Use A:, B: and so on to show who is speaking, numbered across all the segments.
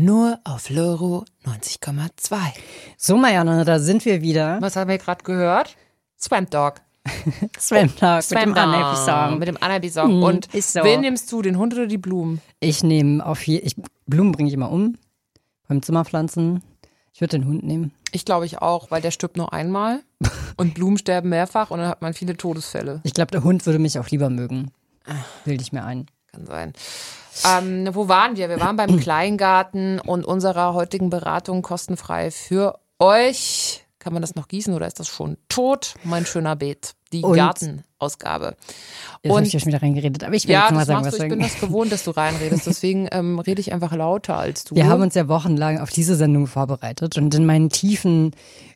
A: Nur auf Loro 90,2.
B: So, Marianne, da sind wir wieder.
A: Was haben wir gerade gehört? Swamp Dog.
B: Swamp Dog mit dem Anabi-Song.
A: Mit dem Anabi-Song. Und
B: so.
A: wen nimmst du, den Hund oder die Blumen?
B: Ich nehme Blumen bringe ich immer um. Beim Zimmerpflanzen. Ich würde den Hund nehmen.
A: Ich glaube ich auch, weil der stirbt nur einmal. Und Blumen sterben mehrfach und dann hat man viele Todesfälle.
B: Ich glaube, der Hund würde mich auch lieber mögen. Bilde ich mir ein.
A: Kann sein. Wo waren wir? Wir waren beim Kleingarten und unserer heutigen Beratung kostenfrei für euch. Kann man das noch gießen oder ist das schon tot? Mein schöner Beet. Die Gartenausgabe.
B: Jetzt habe ich ja schon wieder reingeredet, aber ich will jetzt mal sagen, was
A: ich bin das gewohnt, dass du reinredest. Deswegen rede ich einfach lauter als du.
B: Wir haben uns ja wochenlang auf diese Sendung vorbereitet und in meinen tiefen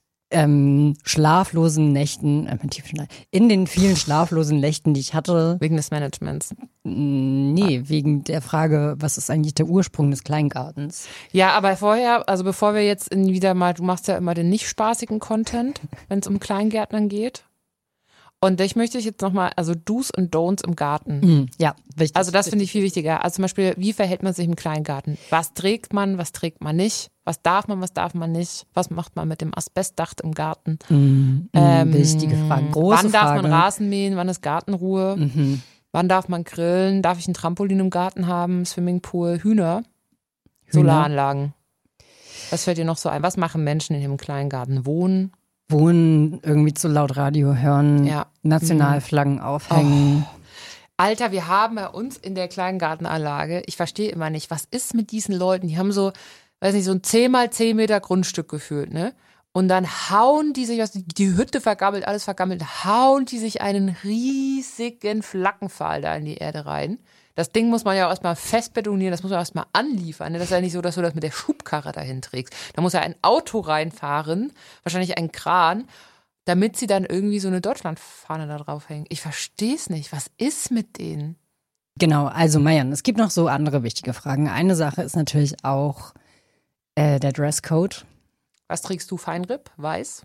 B: schlaflosen Nächten, in den vielen schlaflosen Nächten, die ich hatte.
A: Wegen des Managements?
B: Nee, wegen der Frage, was ist eigentlich der Ursprung des Kleingartens?
A: Ja, aber vorher, also bevor wir jetzt wieder mal, du machst ja immer den nicht spaßigen Content, wenn es um Kleingärtnern geht. Und ich möchte jetzt nochmal, also Do's und Don'ts im Garten.
B: Ja, wichtig.
A: Also das finde ich viel wichtiger. Also zum Beispiel, wie verhält man sich im Kleingarten? Was trägt man nicht? Was darf man nicht? Was macht man mit dem Asbestdach im Garten?
B: Wichtige Fragen. Große
A: wann darf
B: Frage.
A: man Rasen mähen? Wann ist Gartenruhe? Wann darf man grillen? Darf ich ein Trampolin im Garten haben? Swimmingpool? Hühner? Solaranlagen? Was fällt dir noch so ein? Was machen Menschen in dem Kleingarten? Wohnen,
B: irgendwie zu laut Radio hören, Nationalflaggen aufhängen.
A: Oh. Alter, wir haben bei uns in der Kleingartenanlage, ich verstehe immer nicht, was ist mit diesen Leuten? Die haben so, weiß nicht, so ein 10 mal 10 Meter Grundstück gefühlt, ne? Und dann hauen die sich, die Hütte vergammelt, alles vergammelt, hauen die sich einen riesigen Flackenpfahl da in die Erde rein. Das Ding muss man ja auch erstmal fest betonieren, das muss man auch erstmal anliefern. Das ist ja nicht so, dass du das mit der Schubkarre dahin trägst. Da muss ja ein Auto reinfahren, wahrscheinlich ein Kran, damit sie dann irgendwie so eine Deutschlandfahne da draufhängen. Ich verstehe es nicht. Was ist mit denen?
B: Genau, also Marianne, es gibt noch so andere wichtige Fragen. Eine Sache ist natürlich auch der Dresscode.
A: Was trägst du? Feinripp? Weiß?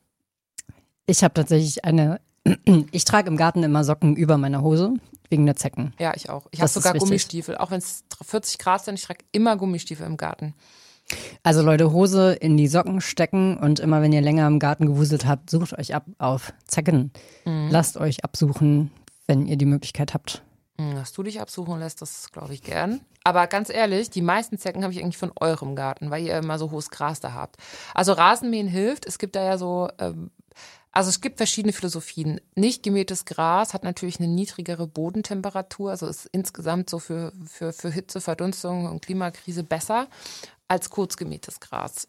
B: Ich habe tatsächlich ich trage im Garten immer Socken über meiner Hose, wegen der Zecken.
A: Ja, ich auch. Ich habe sogar Gummistiefel. Auch wenn es 40 Grad sind, ich trage immer Gummistiefel im Garten.
B: Also Leute, Hose in die Socken stecken und immer wenn ihr länger im Garten gewuselt habt, sucht euch ab auf Zecken. Lasst euch absuchen, wenn ihr die Möglichkeit habt.
A: Dass du dich absuchen lässt, das glaube ich gern. Aber ganz ehrlich, die meisten Zecken habe ich eigentlich von eurem Garten, weil ihr immer so hohes Gras da habt. Also Rasenmähen hilft. Es gibt da ja so, also es gibt verschiedene Philosophien. Nicht gemähtes Gras hat natürlich eine niedrigere Bodentemperatur, also ist insgesamt so für Hitze, Verdunstung und Klimakrise besser als kurz gemähtes Gras.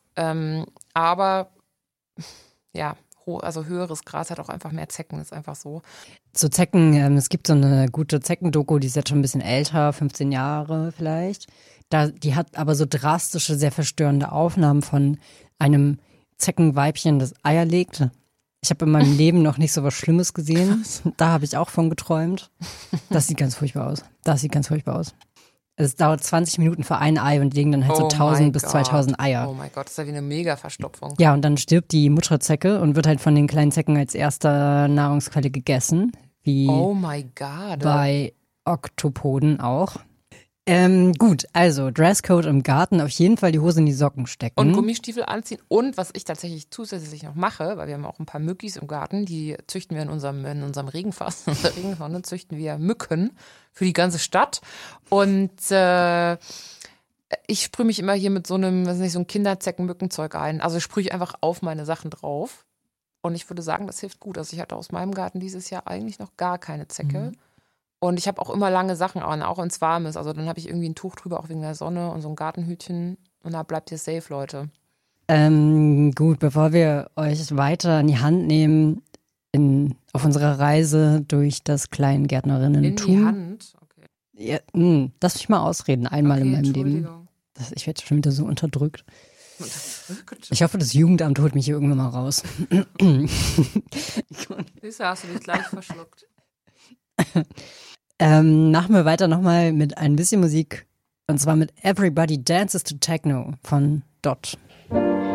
A: Aber ja, also höheres Gras hat auch einfach mehr Zecken, ist einfach so.
B: Zu Zecken, es gibt so eine gute Zeckendoku, die ist jetzt schon ein bisschen älter, 15 Jahre vielleicht. Die hat aber so drastische, sehr verstörende Aufnahmen von einem Zeckenweibchen, das Eier legt. Ich habe in meinem Leben noch nicht so was Schlimmes gesehen. Da habe ich auch von geträumt. Das sieht ganz furchtbar aus. Es dauert 20 Minuten für ein Ei und legen dann halt so 1000 bis 2000 Eier.
A: Oh mein Gott, das ist ja wie eine Mega-Verstopfung.
B: Ja, und dann stirbt die Mutterzecke und wird halt von den kleinen Zecken als erster Nahrungsquelle gegessen. Wie
A: oh my God.
B: Bei Oktopoden auch. Gut, also Dresscode im Garten, auf jeden Fall die Hose in die Socken stecken.
A: Und Gummistiefel anziehen. Und was ich tatsächlich zusätzlich noch mache, weil wir haben auch ein paar Mückis im Garten, die züchten wir in unserem Regenfass, in unserer Regentonne züchten wir Mücken für die ganze Stadt. Und ich sprühe mich immer hier mit so einem, so ein Kinderzeckenmückenzeug ein. Also sprühe ich einfach auf meine Sachen drauf. Und ich würde sagen, das hilft gut. Also ich hatte aus meinem Garten dieses Jahr eigentlich noch gar keine Zecke. Und ich habe auch immer lange Sachen an, auch wenn es warm ist. Also dann habe ich irgendwie ein Tuch drüber, auch wegen der Sonne und so ein Gartenhütchen. Und da bleibt ihr safe, Leute.
B: Gut, bevor wir euch weiter in die Hand nehmen auf unserer Reise durch das Kleingärtnerinnentum.
A: In die Hand? Okay.
B: Ja, lass mich mal ausreden, einmal in meinem Leben. Ich werde schon wieder so unterdrückt. Ich hoffe, das Jugendamt holt mich hier irgendwann mal raus.
A: Siehst du, hast du dich gleich verschluckt.
B: Machen wir weiter nochmal mit ein bisschen Musik. Und zwar mit Everybody Dances to Techno von Dot.